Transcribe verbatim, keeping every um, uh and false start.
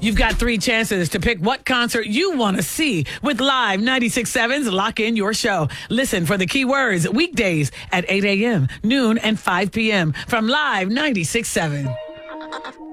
You've got three chances to pick what concert you want to see with Live ninety-six point seven's Lock In Your Show. Listen for the keywords weekdays at eight a.m., noon, and five p.m. from Live ninety-six point seven.